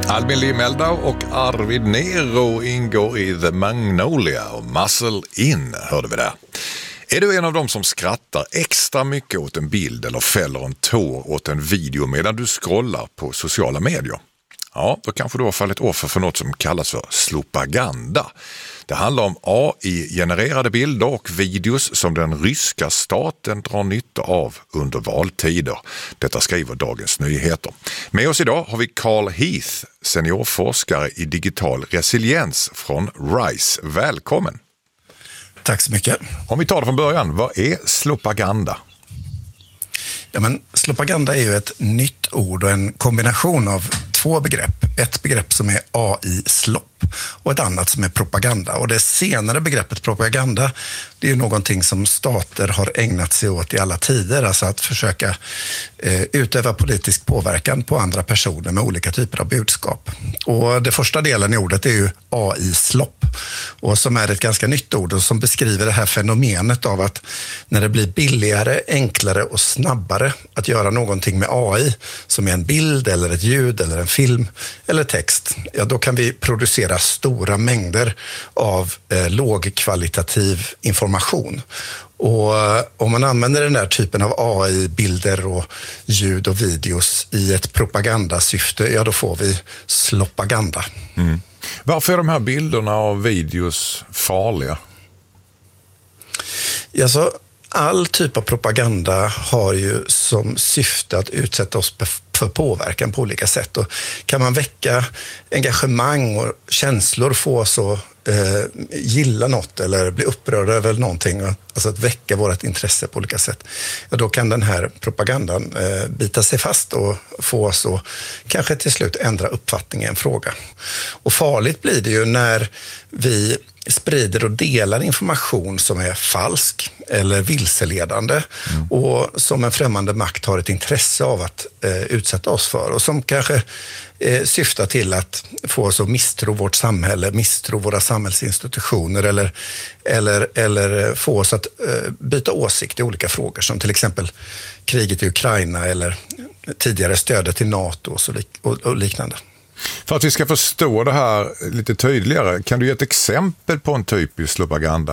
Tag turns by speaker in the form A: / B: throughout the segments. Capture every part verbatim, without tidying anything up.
A: Albin Limeldau och Arvid Nero ingår i The Magnolia och Muscle In hörde vi där. Är du en av dem som skrattar extra mycket åt en bild eller fäller en tår åt en video medan du scrollar på sociala medier? Ja, då kanske du har fallit offer för något som kallas för slopaganda. Det handlar om A I-genererade bilder och videos som den ryska staten drar nytta av under valtider. Detta skriver Dagens Nyheter. Med oss idag har vi Carl Heath, seniorforskare i digital resiliens från RISE. Välkommen!
B: Tack så mycket.
A: Om vi tar det från början, vad är slopaganda?
B: Ja, men slopaganda är ju ett nytt ord och en kombination av två begrepp. Ett begrepp som är A I-slopp och ett annat som är propaganda. Och det senare begreppet propaganda, det är ju någonting som stater har ägnat sig åt i alla tider. Alltså att försöka eh, utöva politisk påverkan på andra personer med olika typer av budskap. Och det första delen i ordet är ju A I-slopp. Och som är ett ganska nytt ord och som beskriver det här fenomenet av att när det blir billigare, enklare och snabbare att göra någonting med A I, som är en bild eller ett ljud eller en film eller text, ja då kan vi producera stora mängder av eh, lågkvalitativ information. Och om man använder den där typen av A I-bilder och ljud och videos i ett propagandasyfte, ja då får vi slopaganda.
A: Mm. Varför är de här bilderna och videos farliga?
B: Ja, så all typ av propaganda har ju som syfte att utsätta oss för påverkan på olika sätt. Och kan man väcka engagemang och känslor, få oss att eh, gilla något eller bli upprörda över någonting, alltså att väcka vårt intresse på olika sätt, ja, då kan den här propagandan eh, bita sig fast och få oss att kanske till slut ändra uppfattning i en fråga. Och farligt blir det ju när vi sprider och delar information som är falsk eller vilseledande mm. och som en främmande makt har ett intresse av att eh, utsätta oss för och som kanske eh, syftar till att få oss att misstro vårt samhälle, misstro våra samhällsinstitutioner eller, eller, eller få oss att eh, byta åsikt i olika frågor som till exempel kriget i Ukraina eller tidigare stödet till NATO och, så lik- och, och liknande.
A: För att vi ska förstå det här lite tydligare, kan du ge ett exempel på en typisk slopaganda?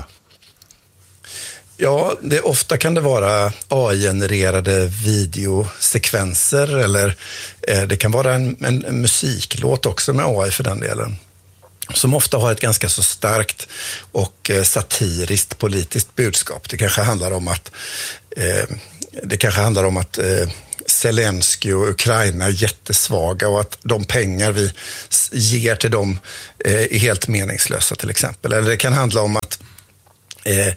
B: Ja, det, ofta kan det vara A I-genererade videosekvenser eller eh, det kan vara en, en, en musiklåt också med A I för den delen, som ofta har ett ganska så starkt och eh, satiriskt politiskt budskap. Det kanske handlar om att eh, det kanske handlar om att eh, Zelensky och Ukraina är jättesvaga och att de pengar vi ger till dem eh, är helt meningslösa till exempel. Eller det kan handla om att eh,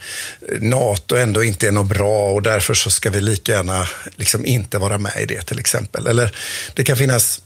B: NATO ändå inte är något bra och därför så ska vi lika gärna liksom inte vara med i det till exempel. Eller det kan finnas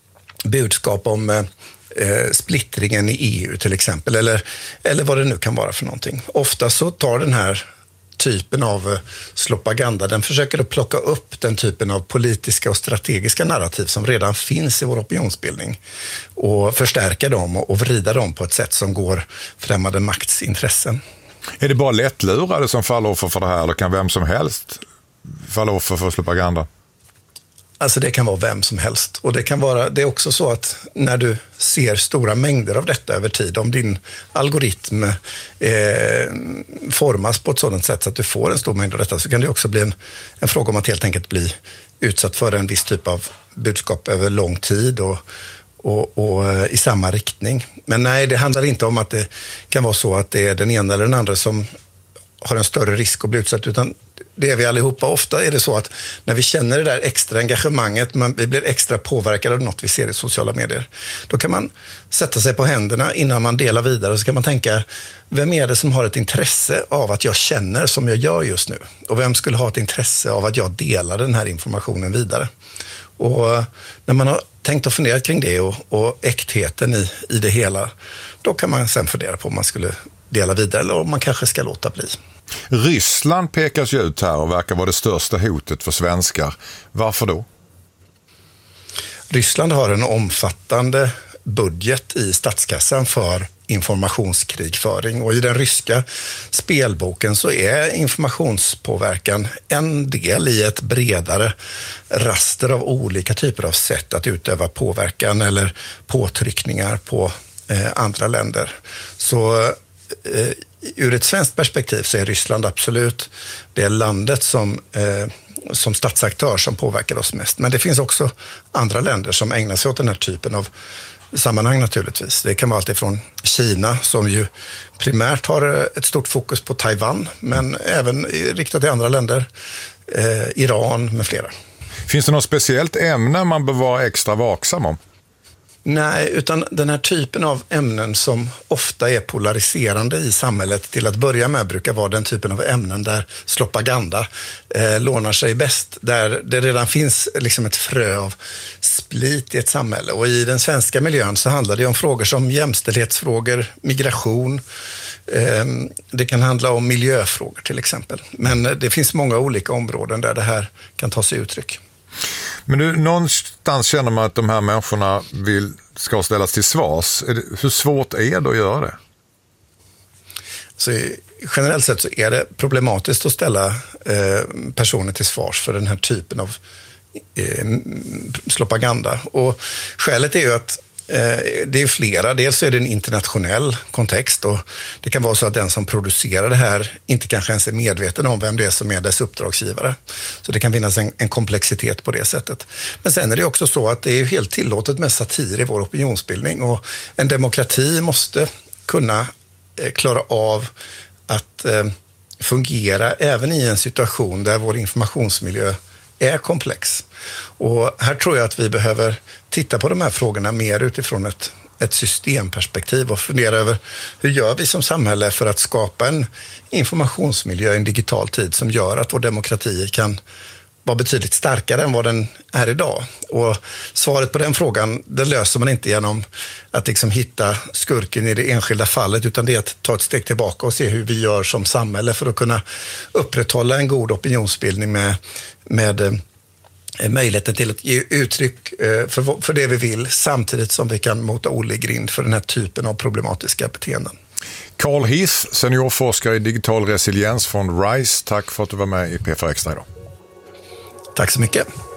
B: budskap om eh, splittringen i E U till exempel eller, eller vad det nu kan vara för någonting. Ofta så tar den här typen av slopaganda, den försöker att plocka upp den typen av politiska och strategiska narrativ som redan finns i vår opinionsbildning och förstärka dem och vrida dem på ett sätt som går främmande makts intressen.
A: Är det bara lättlurade som faller offer för det här eller kan vem som helst falla offer för slopaganda?
B: Alltså det kan vara vem som helst och det kan vara, det är också så att när du ser stora mängder av detta över tid, om din algoritm eh, formas på ett sådant sätt så att du får en stor mängd av detta, så kan det också bli en, en fråga om att helt enkelt bli utsatt för en viss typ av budskap över lång tid och, och, och i samma riktning. Men nej, det handlar inte om att det kan vara så att det är den ena eller den andra som har en större risk att bli utsatt, utan det är vi allihopa. Ofta är det så att när vi känner det där extra engagemanget, man, vi blir extra påverkade av något vi ser i sociala medier, då kan man sätta sig på händerna innan man delar vidare och så kan man tänka, vem är det som har ett intresse av att jag känner som jag gör just nu? Och vem skulle ha ett intresse av att jag delar den här informationen vidare? Och när man har tänkt och funderat kring det och, och äktheten i, i det hela, då kan man sen fundera på om man skulle dela vidare eller om man kanske ska låta bli.
A: Ryssland pekas ju ut här och verkar vara det största hotet för svenskar. Varför då?
B: Ryssland har en omfattande budget i statskassan för informationskrigföring. Och i den ryska spelboken så är informationspåverkan en del i ett bredare raster av olika typer av sätt att utöva påverkan eller påtryckningar på eh, andra länder. Så eh, ur ett svenskt perspektiv så är Ryssland absolut det landet som, eh, som statsaktör som påverkar oss mest. Men det finns också andra länder som ägnar sig åt den här typen av sammanhang naturligtvis. Det kan vara allt ifrån Kina som ju primärt har ett stort fokus på Taiwan, men även riktat till andra länder, eh, Iran med flera.
A: Finns det något speciellt ämne man bör vara extra vaksam om?
B: Nej, utan den här typen av ämnen som ofta är polariserande i samhället till att börja med brukar vara den typen av ämnen där propaganda eh, lånar sig bäst. Där det redan finns liksom ett frö av split i ett samhälle. Och i den svenska miljön så handlar det om frågor som jämställdhetsfrågor, migration. Eh, det kan handla om miljöfrågor till exempel. Men det finns många olika områden där det här kan ta sig uttryck.
A: Men nu, någonstans känner man att de här människorna vill, ska ställas till svars. Är det, hur svårt är det att göra det?
B: Så generellt sett så är det problematiskt att ställa eh, personer till svars för den här typen av eh, propaganda. Och skälet är ju att eh, det är flera. Dels är det en internationell kontext och det kan vara så att den som producerar det här inte kanske ens är medveten om vem det är som är dess uppdragsgivare. Så det kan finnas en, en komplexitet på det sättet. Men sen är det också så att det är helt tillåtet med satir i vår opinionsbildning och en demokrati måste kunna eh, klara av att eh, fungera även i en situation där vår informationsmiljö är komplex. Och här tror jag att vi behöver titta på de här frågorna mer utifrån ett, ett systemperspektiv och fundera över hur gör vi som samhälle för att skapa en informationsmiljö i en digital tid som gör att vår demokrati kan vara betydligt starkare än vad den är idag. Och svaret på den frågan, det löser man inte genom att liksom hitta skurken i det enskilda fallet, utan det är att ta ett steg tillbaka och se hur vi gör som samhälle för att kunna upprätthålla en god opinionsbildning med, med möjligheten till att ge uttryck för, för det vi vill samtidigt som vi kan mota Olle i grind för den här typen av problematiska beteenden.
A: Carl Hiss, seniorforskare i digital resiliens från RISE. Tack för att du var med i P fyra Extra idag.
B: Tack så mycket.